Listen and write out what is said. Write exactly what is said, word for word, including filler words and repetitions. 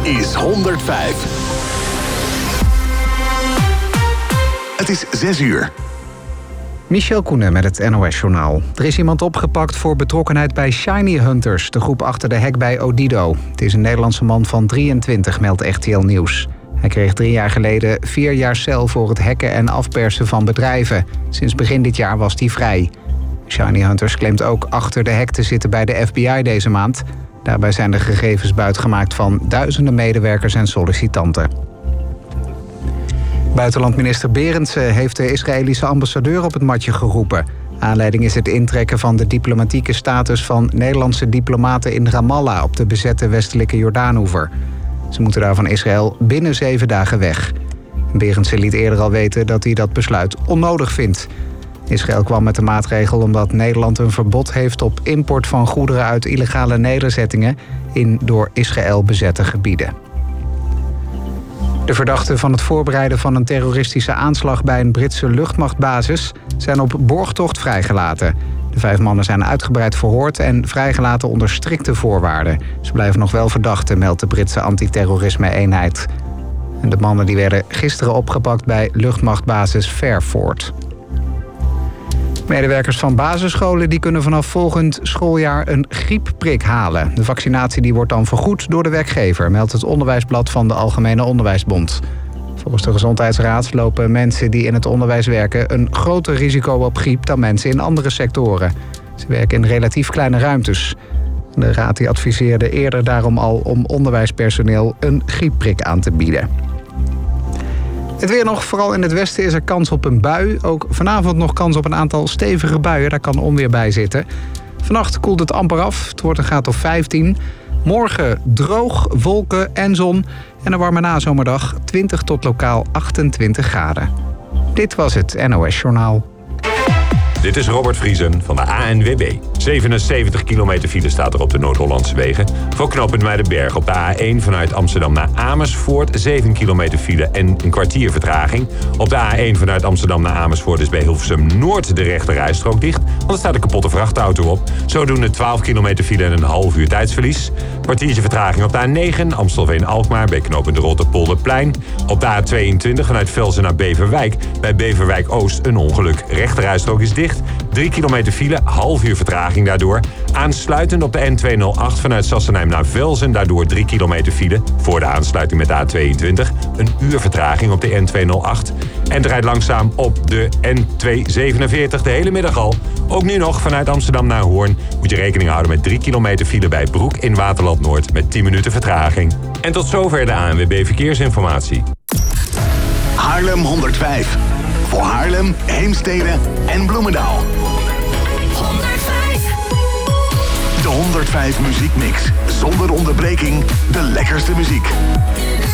is honderdvijf. Het is zes uur. Michel Koenen met het N O S-journaal. Er is iemand opgepakt voor betrokkenheid bij Shiny Hunters, de groep achter de hack bij Odido. Het is een Nederlandse man van drieëntwintig, meldt R T L Nieuws. Hij kreeg drie jaar geleden vier jaar cel voor het hacken en afpersen van bedrijven. Sinds begin dit jaar was hij vrij. Shiny Hunters claimt ook achter de hack te zitten bij de F B I deze maand. Daarbij zijn de gegevens buitgemaakt van duizenden medewerkers en sollicitanten. Buitenlandminister Berendsen heeft de Israëlische ambassadeur op het matje geroepen. Aanleiding is het intrekken van de diplomatieke status van Nederlandse diplomaten in Ramallah op de bezette westelijke Jordaanoever. Ze moeten daar van Israël binnen zeven dagen weg. Berendsen liet eerder al weten dat hij dat besluit onnodig vindt. Israël kwam met de maatregel omdat Nederland een verbod heeft op import van goederen uit illegale nederzettingen in door Israël bezette gebieden. De verdachten van het voorbereiden van een terroristische aanslag bij een Britse luchtmachtbasis zijn op borgtocht vrijgelaten. De vijf mannen zijn uitgebreid verhoord en vrijgelaten onder strikte voorwaarden. Ze blijven nog wel verdachten, meldt de Britse antiterrorisme-eenheid. En de mannen die werden gisteren opgepakt bij luchtmachtbasis Fairford. Medewerkers van basisscholen die kunnen vanaf volgend schooljaar een griepprik halen. De vaccinatie die wordt dan vergoed door de werkgever, meldt het onderwijsblad van de Algemene Onderwijsbond. Volgens de Gezondheidsraad lopen mensen die in het onderwijs werken een groter risico op griep dan mensen in andere sectoren. Ze werken in relatief kleine ruimtes. De raad die adviseerde eerder daarom al om onderwijspersoneel een griepprik aan te bieden. Het weer nog, vooral in het westen is er kans op een bui. Ook vanavond nog kans op een aantal stevige buien, daar kan onweer bij zitten. Vannacht koelt het amper af, het wordt een graad of vijftien. Morgen droog, wolken en zon en een warme nazomerdag, twintig tot lokaal achtentwintig graden. Dit was het N O S-journaal. Dit is Robert Vriesen van de A N W B. zevenenzeventig kilometer file staat er op de Noord-Hollandse wegen. Voor knooppunt Muidenberg op de A één vanuit Amsterdam naar Amersfoort. zeven kilometer file en een kwartier vertraging. Op de A één vanuit Amsterdam naar Amersfoort is bij Hilversum Noord de rechte rijstrook dicht. Want er staat een kapotte vrachtauto op. Zodoende twaalf kilometer file en een half uur tijdsverlies. Kwartiertje vertraging op de A negen Amstelveen-Alkmaar bij knooppunt Rotterpolderplein. Op de A tweeëntwintig vanuit Velzen naar Beverwijk. Bij Beverwijk-Oost een ongeluk. Rechte rijstrook is dicht. drie kilometer file, half uur vertraging daardoor. Aansluitend op de N tweehonderdacht vanuit Sassenheim naar Velzen. Daardoor drie kilometer file voor de aansluiting met de A tweeëntwintig. Een uur vertraging op de N tweehonderdacht. En het rijdt langzaam op de N tweehonderdzevenenveertig de hele middag al. Ook nu nog vanuit Amsterdam naar Hoorn moet je rekening houden met drie kilometer file bij Broek in Waterland Noord met tien minuten vertraging. En tot zover de A N W B Verkeersinformatie. Haarlem honderdvijf. Voor Haarlem, Heemstede en Bloemendaal. honderdvijf. De honderdvijf muziekmix. Zonder onderbreking de lekkerste muziek.